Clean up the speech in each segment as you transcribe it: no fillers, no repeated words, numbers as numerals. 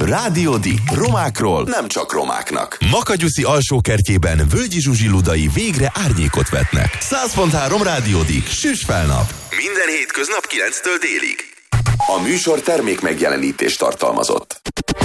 Rádió D. Romákról, nem csak romáknak. Makanyuszi alsókertjében Völgyi Zsuzsi Ludai végre árnyékot vetnek. 100.3 Rádió D. Süss fel nap. Minden hétköznap 9-től délig. A műsor termék megjelenítést tartalmazott.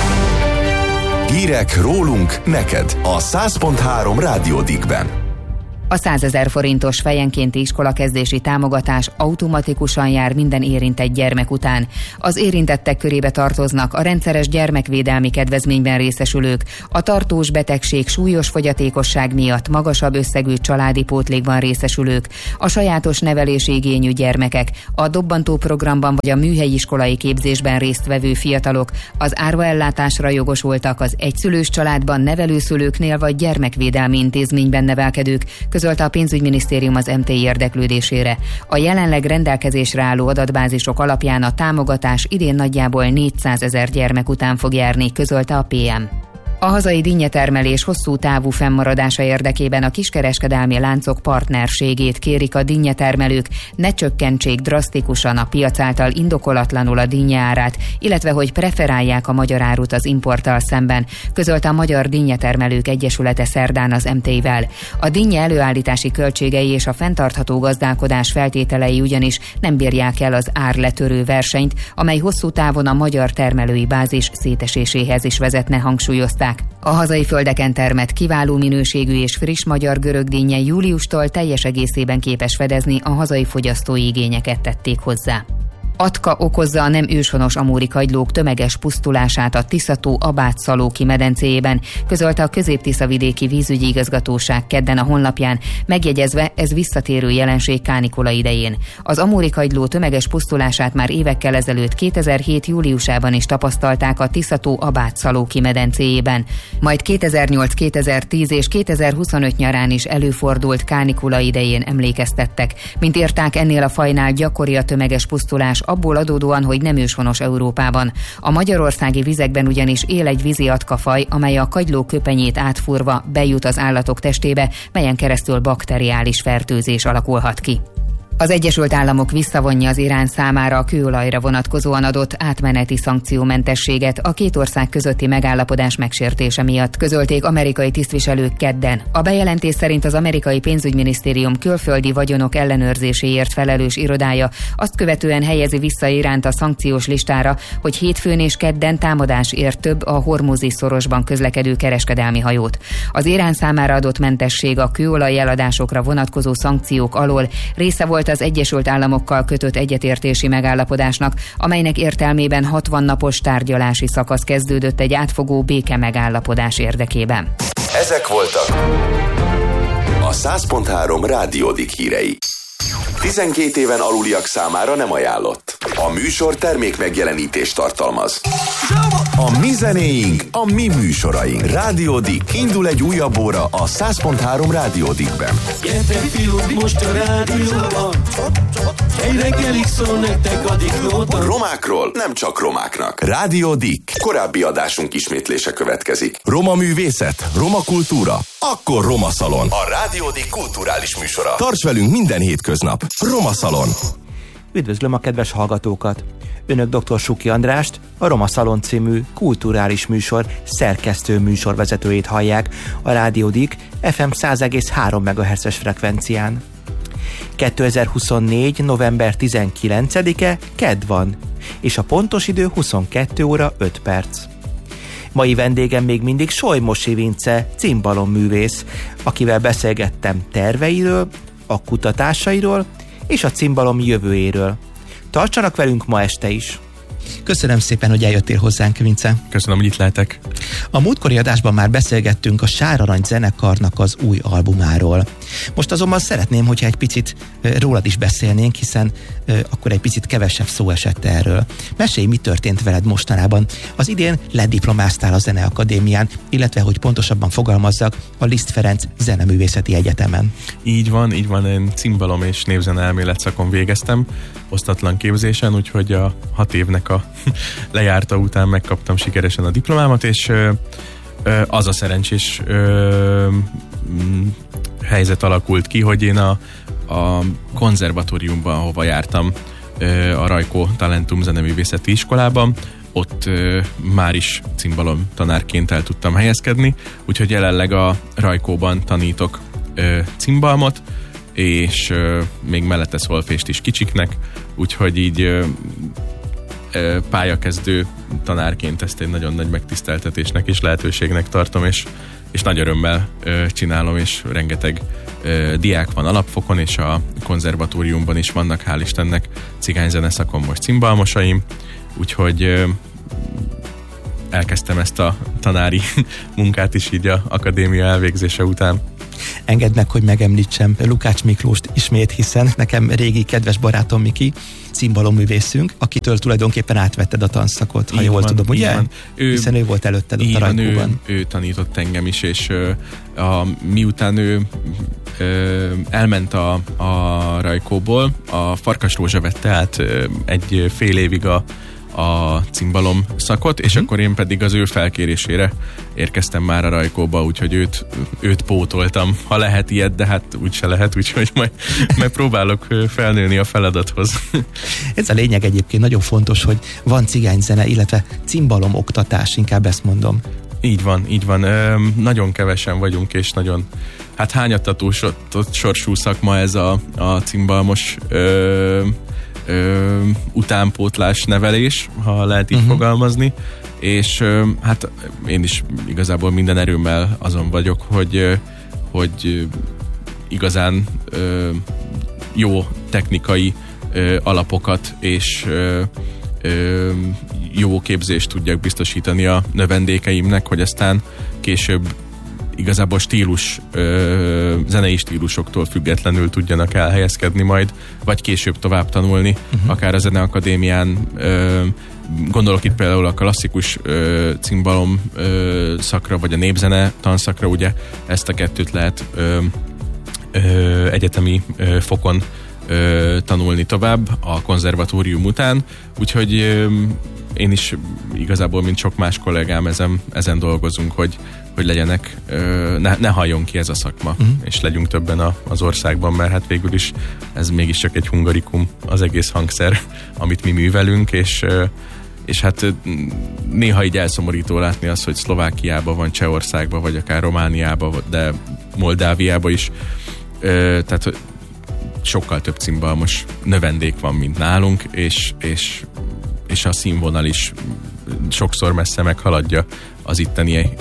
Hírek rólunk, neked a 100.3 Rádió D-ben. A 100 000 forintos fejenkénti iskolakezdési támogatás automatikusan jár minden érintett gyermek után. Az érintettek körébe tartoznak a rendszeres gyermekvédelmi kedvezményben részesülők, a tartós betegség, súlyos fogyatékosság miatt magasabb összegű családi pótlékban részesülők, a sajátos nevelési igényű gyermekek, a dobbantó programban vagy a műhelyi iskolai képzésben résztvevő fiatalok, az árvaellátásra jogosultak, az egyszülős családban nevelőszülőknél vagy gyermekvédelmi intézményben nevelkedők, közölte a pénzügyminisztérium az MTI érdeklődésére. A jelenleg rendelkezésre álló adatbázisok alapján a támogatás idén nagyjából 400 000 gyermek után fog járni, közölte a PM. A hazai dinnyetermelés hosszú távú fennmaradása érdekében a kiskereskedelmi láncok partnerségét kérik a dinnyetermelők, ne csökkentsék drasztikusan a piac által indokolatlanul a dinnye árát, illetve hogy preferálják a magyar árut az importtal szemben, közölte a Magyar Dinnyetermelők Egyesülete szerdán az MT-vel. A dinnye előállítási költségei és a fenntartható gazdálkodás feltételei ugyanis nem bírják el az árletörő versenyt, amely hosszú távon a magyar termelői bázis széteséséhez is vezetne, hangsúlyozták. A hazai földeken termett kiváló minőségű és friss magyar görögdinnye júliustól teljes egészében képes fedezni a hazai fogyasztói igényeket, tették hozzá. Atka okozza a nem őshonos amúri kagylók tömeges pusztulását a Tisza-tó Abátszalóki medencéjében, közölte a Közép-Tiszavidéki Vízügyi Igazgatóság kedden a honlapján, megjegyezve, ez visszatérő jelenség kánikula idején. Az amúri kagyló tömeges pusztulását már évekkel ezelőtt 2007. júliusában is tapasztalták a Tisza-tó Abátszalóki medencéjében. Majd 2008, 2010 és 2025 nyarán is előfordult kánikula idején, emlékeztettek. Mint írták, ennél a fajnál gyakori a tömeges pusztulás, abból adódóan, hogy nem őshonos Európában. A magyarországi vizekben ugyanis él egy vízi atkafaj, amely a kagyló köpenyét átfúrva bejut az állatok testébe, melyen keresztül bakteriális fertőzés alakulhat ki. Az Egyesült Államok visszavonja az Irán számára a kőolajra vonatkozóan adott átmeneti szankciómentességet a két ország közötti megállapodás megsértése miatt, közölték amerikai tisztviselők kedden. A bejelentés szerint az amerikai pénzügyminisztérium külföldi vagyonok ellenőrzéséért felelős irodája azt követően helyezi vissza Iránt a szankciós listára, hogy hétfőn és kedden támadás ért több a Hormuzi szorosban közlekedő kereskedelmi hajót. Az Irán számára adott mentesség a kőolaj eladásokra vonatkozó szankciók alól része volt az Egyesült Államokkal kötött egyetértési megállapodásnak, amelynek értelmében 60 napos tárgyalási szakasz kezdődött egy átfogó béke megállapodás érdekében. Ezek voltak a 100.3 Rádió D hírei. 12 éven aluliak számára nem ajánlott. A műsor termék megjelenítést tartalmaz. A mi zenéink, a mi műsoraink. Rádió D. Indul egy újabb óra a 100.3 Rádió D-ben. Gyertek fiúk, most a rádióban. Egy reggelig szól nektek a diklóban. Romákról, nem csak romáknak. Rádió D. Korábbi adásunk ismétlése következik. Roma művészet, roma kultúra, akkor Roma Szalon. A Rádió D kulturális műsora. Tarts velünk minden hétköznap. Roma Szalon. Üdvözlöm a kedves hallgatókat! Önök dr. Suki Andrást, a Roma Szalon című kulturális műsor szerkesztő műsorvezetőjét hallják a Rádió D FM 100,3 MHz-es frekvencián. 2024. november 19-e kedd van, és a pontos idő 22 óra 5 perc. Mai vendégem még mindig Solymosi Vince, cimbalom-művész, akivel beszélgettem terveiről, a kutatásairól és a cimbalom jövőjéről. Tartsanak velünk ma este is! Köszönöm szépen, hogy eljöttél hozzánk, Vince. Köszönöm, hogy itt lehetek. A múltkori adásban már beszélgettünk a Sár Arany zenekarnak az új albumáról. Most azonban szeretném, hogyha egy picit rólad is beszélnénk, hiszen akkor egy picit kevesebb szó esett erről. Mesélj, mi történt veled mostanában. Az idén lediplomáztál a Zeneakadémián, illetve, hogy pontosabban fogalmazzak, a Liszt Ferenc Zeneművészeti Egyetemen. Így van, én cimbalom és névzene elmélet szakon végeztem, osztatlan képzésen, úgyhogy a 6 évnek a lejárta után megkaptam sikeresen a diplomámat, és az a szerencsés helyzet alakult ki, hogy én a konzervatóriumban, ahova jártam, a Rajkó Talentum Zeneművészeti Iskolában, ott már is cimbalom tanárként el tudtam helyezkedni, úgyhogy jelenleg a Rajkóban tanítok cimbalmot, és még mellette szolfést is kicsiknek, úgyhogy így pályakezdő tanárként ezt egy nagyon nagy megtiszteltetésnek és lehetőségnek tartom, és nagy örömmel csinálom, és rengeteg diák van alapfokon, és a konzervatóriumban is vannak, hál' Istennek, cigányzene szakon most cimbalmosaim, úgyhogy elkezdtem ezt a tanári munkát is így a akadémia elvégzése után. Engedd meg, hogy megemlítsem Lukács Miklóst ismét, hiszen nekem régi kedves barátom Miki, cimbalomművészünk, akitől tulajdonképpen átvetted a tanszakot, ha jól tudom, ugye? Hiszen ő volt előtted ott a Rajkóban. Ő tanított engem is, és miután ő elment a Rajkóból, a Farkas Rózsa vette át egy fél évig a cimbalom szakot, és akkor én pedig az ő felkérésére érkeztem már a Rajkóba, úgyhogy őt pótoltam, ha lehet ilyet, de hát úgyse lehet, úgyhogy majd próbálok felnőni a feladathoz. Ez a lényeg egyébként, nagyon fontos, hogy van cigányzene, illetve cimbalom oktatás, inkább ezt mondom. Így van. Nagyon kevesen vagyunk, és nagyon hányattató sorsú szakma ez a cimbalmos utánpótlás nevelés, ha lehet így fogalmazni, és hát én is igazából minden erőmmel azon vagyok, hogy igazán jó technikai alapokat és jó képzést tudjak biztosítani a növendékeimnek, hogy aztán később igazából zenei stílusoktól függetlenül tudjanak elhelyezkedni majd, vagy később tovább tanulni, akár a Zeneakadémián. Gondolok itt például a klasszikus cimbalom szakra, vagy a népzene tanszakra, ugye ezt a kettőt lehet egyetemi fokon tanulni tovább a konzervatórium után, úgyhogy én is igazából, mint sok más kollégám, ezen dolgozunk, hogy legyenek, ne halljon ki ez a szakma, és legyünk többen az országban, mert hát végül is ez mégiscsak egy hungarikum, az egész hangszer, amit mi művelünk, és hát néha így elszomorító látni azt, hogy Szlovákiában van, Csehországban, vagy akár Romániában, de Moldáviában is, tehát sokkal több cimbalmos növendék van, mint nálunk, és a színvonal is sokszor messze meghaladja az itteni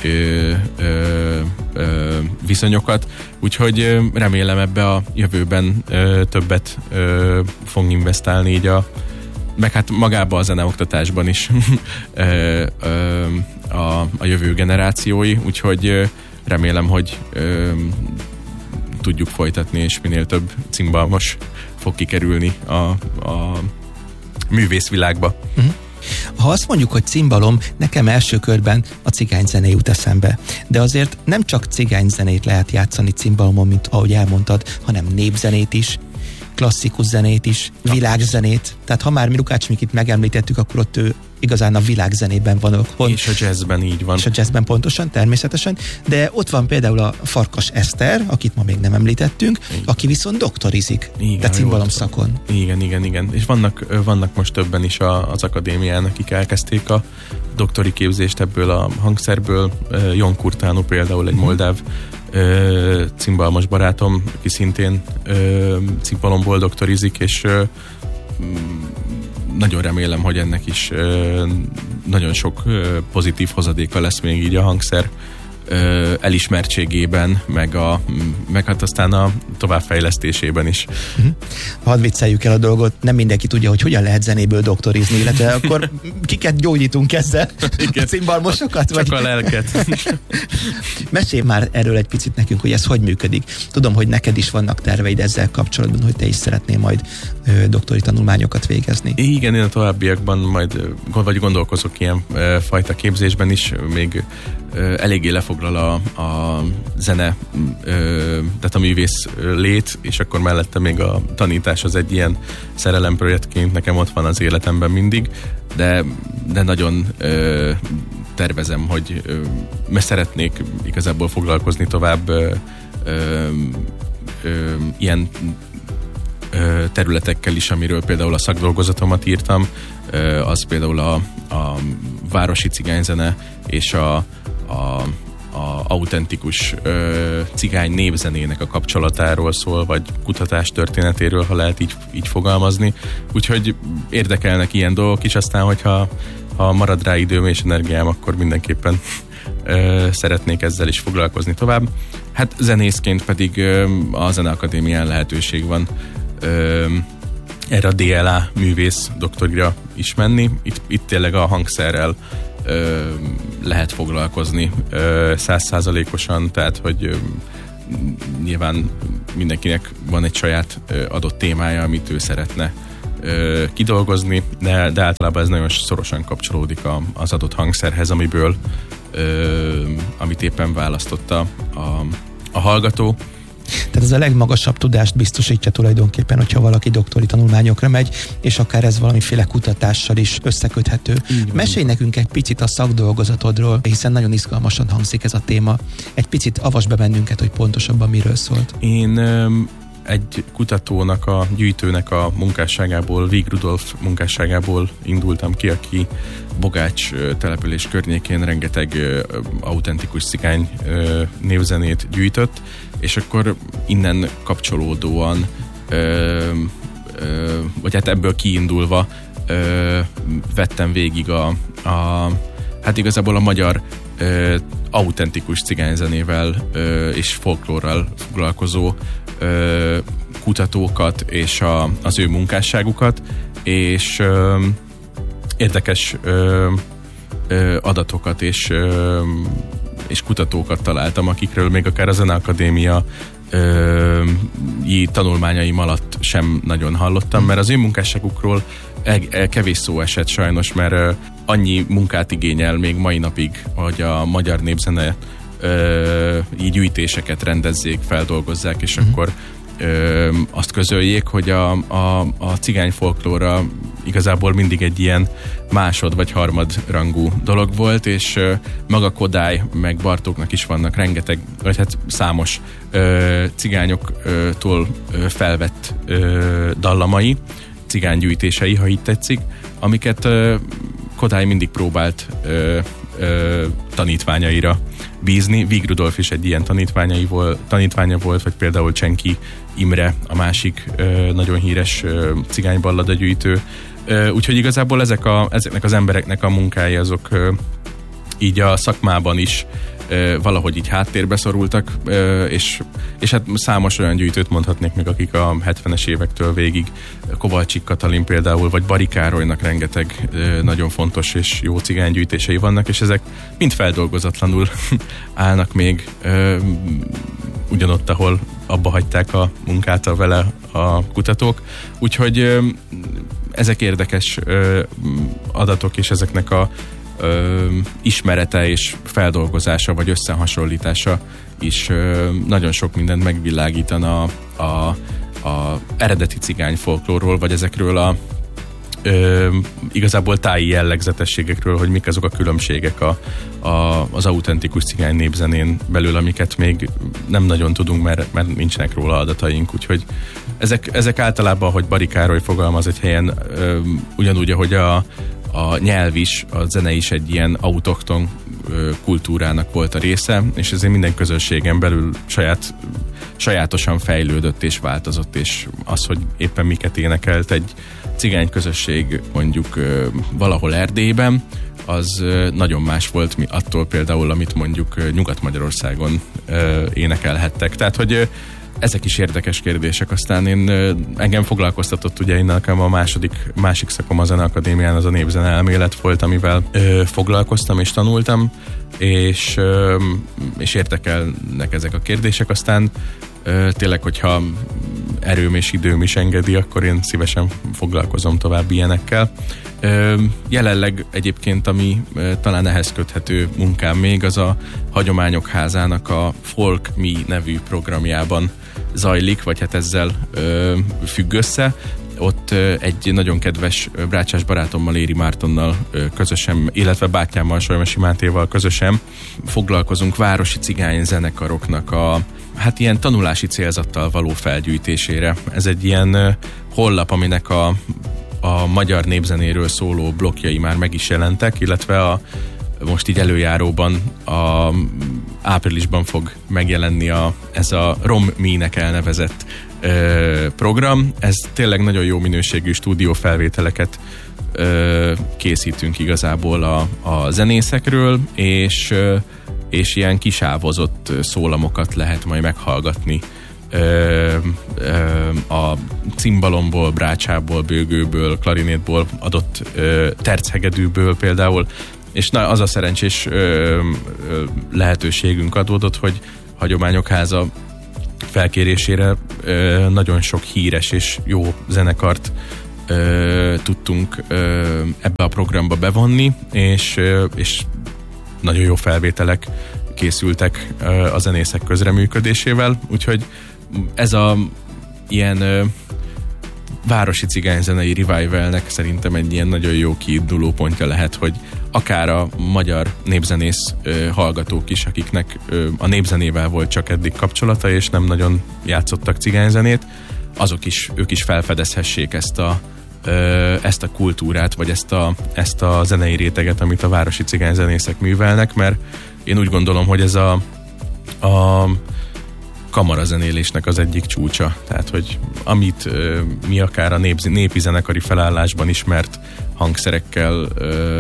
viszonyokat, úgyhogy remélem ebbe a jövőben többet fog investálni így meg hát magába a zeneoktatásban is a jövő generációi, úgyhogy remélem, hogy tudjuk folytatni, és minél több cimbalmos fog kikerülni a művészvilágba. Ha azt mondjuk, hogy cimbalom, nekem első körben a cigányzené jut eszembe. De azért nem csak cigányzenét lehet játszani cimbalomon, mint ahogy elmondtad, hanem népzenét is, klasszikus zenét is, világzenét. Tehát ha már mi Lukács Mikit megemlítettük, akkor ott ő igazán a világzenében van. És a jazzben így van. És a jazzben pontosan, természetesen. De ott van például a Farkas Eszter, akit ma még nem említettünk, igen, aki viszont doktorizik, de cimbalom szakon. Igen. És vannak most többen is az akadémián, akik elkezdték a doktori képzést ebből a hangszerből. Jon Kurtánu például egy moldáv cimbalmos barátom, aki szintén cimbalomból doktorizik, és nagyon remélem, hogy ennek is nagyon sok pozitív hozadéka lesz még így a hangszer elismertségében, meg hát aztán a továbbfejlesztésében is. Hadd vicceljük el a dolgot, nem mindenki tudja, hogy hogyan lehet zenéből doktorizni, illetve akkor kiket gyógyítunk ezzel? A cimbalmosokat? Csak a lelket. Mesélj már erről egy picit nekünk, hogy ez hogy működik. Tudom, hogy neked is vannak terveid ezzel kapcsolatban, hogy te is szeretnél majd doktori tanulmányokat végezni. Igen, én a továbbiakban majd gondolkozok ilyen fajta képzésben is, még eléggé lefoglal a zene, tehát a művész lét, és akkor mellette még a tanítás az egy ilyen szerelemprojektként nekem ott van az életemben mindig, de nagyon tervezem, hogy mert szeretnék igazából foglalkozni tovább ilyen területekkel is, amiről például a szakdolgozatomat írtam, az például a városi cigányzene és a autentikus cigány népzenének a kapcsolatáról szól, vagy kutatás történetéről, ha lehet így fogalmazni. Úgyhogy érdekelnek ilyen dolgok is, aztán hogyha marad rá időm és energiám, akkor mindenképpen szeretnék ezzel is foglalkozni tovább. Hát zenészként pedig a Zeneakadémián lehetőség van erre a DLA művész doktorira is menni. Itt tényleg a hangszerrel lehet foglalkozni 100%-osan, tehát hogy nyilván mindenkinek van egy saját adott témája, amit ő szeretne kidolgozni, de általában ez nagyon szorosan kapcsolódik az adott hangszerhez, amit éppen választotta a hallgató. Tehát ez a legmagasabb tudást biztosítja tulajdonképpen, hogyha valaki doktori tanulmányokra megy, és akár ez valamiféle kutatással is összeköthető. Mesélj nekünk egy picit a szakdolgozatodról, hiszen nagyon izgalmasan hangzik ez a téma. Egy picit avasd be bennünket, hogy pontosabban miről szólt. Én egy kutatónak, a gyűjtőnek a munkásságából, Víg Rudolf munkásságából indultam ki, aki Bogács település környékén rengeteg autentikus cigány névzenét gyűjtött, és akkor innen kapcsolódóan, vagy hát ebből kiindulva vettem végig hát igazából a magyar autentikus cigányzenével és folklórral foglalkozó kutatókat és az ő munkásságukat, és érdekes adatokat és kutatókat találtam, akikről még akár a Zeneakadémia tanulmányaim alatt sem nagyon hallottam, mert az ő munkásságukról kevés szó esett sajnos, mert annyi munkát igényel még mai napig, hogy a magyar népzene így gyűjtéseket rendezzék, feldolgozzák, és akkor azt közöljék, hogy a cigány folklóra igazából mindig egy ilyen másod vagy harmad rangú dolog volt, és maga Kodály meg Bartóknak is vannak rengeteg, vagy hát számos cigányoktól felvett dallamai, cigánygyűjtései, ha így tetszik, amiket Kodály mindig próbált tanítványaira bízni. Víg Rudolf is egy ilyen tanítványa volt, vagy például Csenki Imre, a másik nagyon híres cigányballadagyűjtő. Úgyhogy igazából ezeknek az embereknek a munkái azok így a szakmában is valahogy így háttérbe szorultak, és hát számos olyan gyűjtőt mondhatnék meg, akik a 70-es évektől végig, Kovalcsik Katalin például, vagy Bari Károlynak rengeteg nagyon fontos és jó cigánygyűjtései vannak, és ezek mind feldolgozatlanul állnak még ugyanott, ahol abba hagyták a munkát vele a kutatók. Úgyhogy ezek érdekes adatok, és ezeknek a ismerete és feldolgozása vagy összehasonlítása is nagyon sok mindent megvilágítana a eredeti cigány folklórról, vagy ezekről igazából táji jellegzetességekről, hogy mik azok a különbségek az autentikus cigány népzenén belül, amiket még nem nagyon tudunk, mert nincsenek róla adataink. Úgyhogy ezek általában, hogy Bari Károly fogalmaz egy helyen, ugyanúgy, ahogy a nyelv is, a zene is egy ilyen autochton kultúrának volt a része, és ezért minden közösségen belül sajátosan fejlődött és változott, és az, hogy éppen miket énekelt egy cigány közösség mondjuk valahol Erdélyben, az nagyon más volt attól például, amit mondjuk Nyugat-Magyarországon énekelhettek. Tehát, hogy ezek is érdekes kérdések. Aztán engem foglalkoztatott, ugye én nekem a másik szakom a Zeneakadémián az a népzene elmélet volt, amivel foglalkoztam és tanultam, és érdekelnek ezek a kérdések. Aztán tényleg, hogyha erőm és időm is engedi, akkor én szívesen foglalkozom tovább ilyenekkel. Jelenleg egyébként, ami talán ehhez köthető munkám még, az a Hagyományok Házának a Folk Me nevű programjában zajlik, vagy hát ezzel függ össze. ott egy nagyon kedves brácsás barátommal, Éri Mártonnal közösen, illetve bátyámmal, Solymasi Mátéval közösen foglalkozunk városi cigány zenekaroknak a ilyen tanulási célzattal való felgyűjtésére. Ez egy ilyen honlap, aminek a magyar népzenéről szóló blokkjai már meg is jelentek, illetve most így előjáróban áprilisban fog megjelenni ez a RomMe-nek elnevezett program. Ez tényleg nagyon jó minőségű stúdiófelvételeket készítünk igazából a zenészekről, és ilyen kisávozott szólamokat lehet majd meghallgatni a cimbalomból, brácsából, bőgőből, klarinétból adott terchegedűből például, és az a szerencsés lehetőségünk adódott, hogy Hagyományok Háza felkérésére nagyon sok híres és jó zenekart tudtunk ebbe a programba bevonni, és nagyon jó felvételek készültek a zenészek közreműködésével, úgyhogy ez a ilyen városi cigányzenei revivalnek szerintem egy ilyen nagyon jó kiinduló pontja lehet, hogy akár a magyar népzenész hallgatók is, akiknek a népzenével volt csak eddig kapcsolata, és nem nagyon játszottak cigányzenét, ők is felfedezhessék ezt a kultúrát, vagy ezt a zenei réteget, amit a városi cigányzenészek művelnek, mert én úgy gondolom, hogy ez a kamarazenélésnek az egyik csúcsa. Tehát, hogy amit mi akár a népi zenekari felállásban ismert hangszerekkel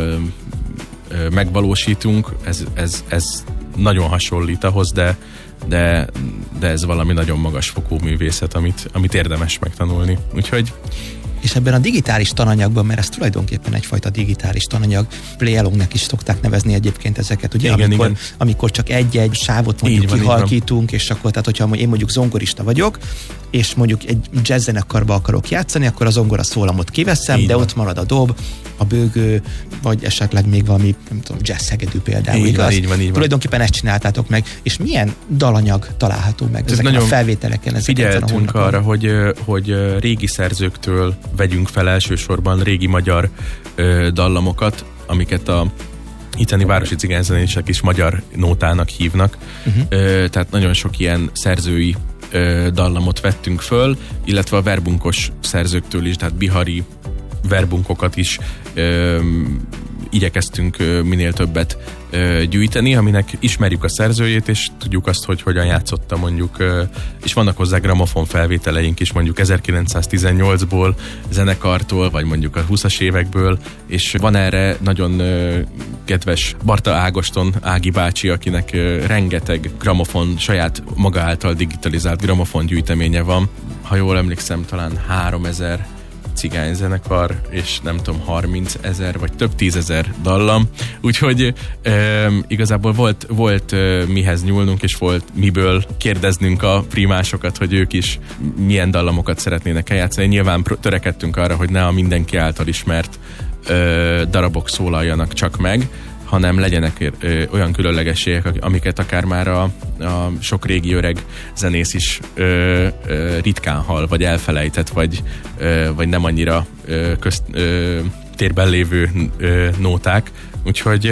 megvalósítunk, ez nagyon hasonlít ahhoz, de ez valami nagyon magasfokú művészet, amit érdemes megtanulni. Úgyhogy és ebben a digitális tananyagban, mert ez tulajdonképpen egyfajta digitális tananyag, play-alongnak is szokták nevezni egyébként ezeket, ugye, igen, amikor csak egy-egy sávot mondjuk kihalkítunk, és akkor, tehát hogyha én mondjuk zongorista vagyok, és mondjuk egy jazz zenekarba akarok játszani, akkor a zongora szólamot kiveszem, de ott marad a dob, a bőgő, vagy esetleg még valami, nem tudom, jazz hegedű például, igaz? Így van. Tulajdonképpen ezt csináltátok meg, és milyen dalanyag található meg ezeken a felvételeken? Figyeltünk arra, hogy régi szerzőktől vegyünk fel elsősorban régi magyar dallamokat, amiket a itteni városi cigányzenések is magyar nótának hívnak. Tehát nagyon sok ilyen szerzői dallamot vettünk föl, illetve a verbunkos szerzőktől is, tehát bihari verbunkokat is igyekeztünk minél többet gyűjteni, aminek ismerjük a szerzőjét, és tudjuk azt, hogy hogyan játszotta mondjuk, és vannak hozzá gramofon felvételeink is, mondjuk 1918-ból, zenekartól, vagy mondjuk a 20-as évekből, és van erre nagyon kedves Barta Ágoston Ági bácsi, akinek rengeteg gramofon, saját maga által digitalizált gramofon gyűjteménye van. Ha jól emlékszem, talán 3000 cigányzenekar, és nem tudom, 30 000 vagy több 10 000 dallam. Úgyhogy igazából volt mihez nyúlnunk, és volt miből kérdeznünk a primásokat, hogy ők is milyen dallamokat szeretnének eljátszani. Nyilván törekedtünk arra, hogy ne a mindenki által ismert darabok szólaljanak csak meg, hanem legyenek olyan különlegességek, amiket akár már a sok régi öreg zenész is ritkán hall, vagy elfelejtett, vagy nem annyira térben lévő nóták. Úgyhogy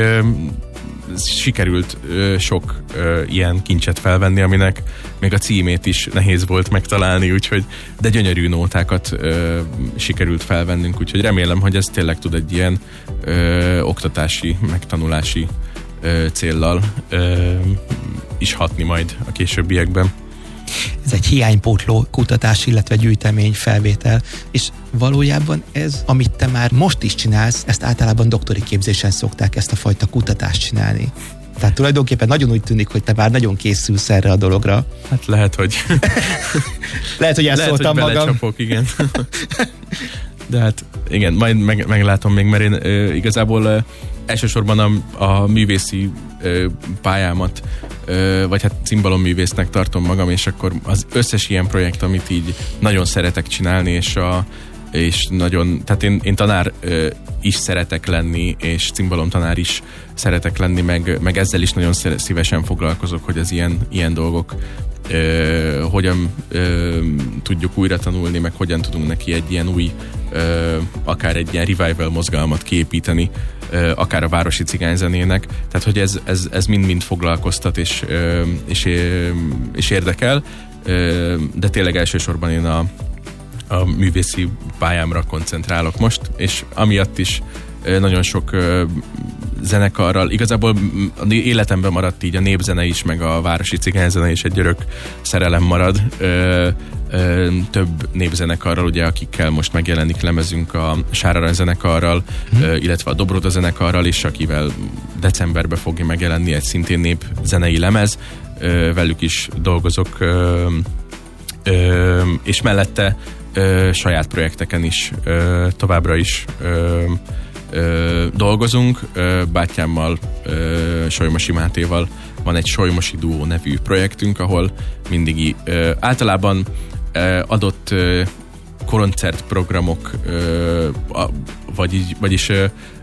sikerült sok ilyen kincset felvenni, aminek még a címét is nehéz volt megtalálni, de gyönyörű nótákat sikerült felvennünk, úgyhogy remélem, hogy ez tényleg tud egy ilyen oktatási, megtanulási céllal is hatni majd a későbbiekben. Ez egy hiánypótló kutatás, illetve gyűjtemény, felvétel, és valójában ez, amit te már most is csinálsz, ezt általában doktori képzésen szokták ezt a fajta kutatást csinálni. Tehát tulajdonképpen nagyon úgy tűnik, hogy te már nagyon készülsz erre a dologra. Hát lehet, hogy elszóltam magam. Belecsapok, igen. De hát igen, majd meglátom még, mert én igazából elsősorban a művészi pályámat, vagy hát cimbalomművésznek tartom magam, és akkor az összes ilyen projekt, amit így nagyon szeretek csinálni, és és nagyon, tehát én tanár is szeretek lenni, és cimbalomtanár is szeretek lenni, meg ezzel is nagyon szívesen foglalkozok, hogy az ilyen dolgok hogyan tudjuk újra tanulni, meg hogyan tudunk neki egy ilyen új, akár egy ilyen revival mozgalmat kiépíteni, akár a városi cigányzenének. Tehát, hogy ez mind-mind foglalkoztat és érdekel, de tényleg elsősorban én a művészi pályámra koncentrálok most, és amiatt is nagyon sok zenekarral, igazából életemben maradt így a népzene is, meg a városi cigányzene is egy örök szerelem marad. Több népzenekarral, ugye, akikkel most megjelenik lemezünk, a Sár Arany zenekarral, illetve a Dobroda zenekarral is, akivel decemberben fogja megjelenni egy szintén népzenei lemez. Velük is dolgozok, és mellette saját projekteken is továbbra is dolgozunk. Bátyámmal, Solymosi Mátéval van egy Solymosi Duó nevű projektünk, ahol mindig általában adott koncertprogramok, vagyis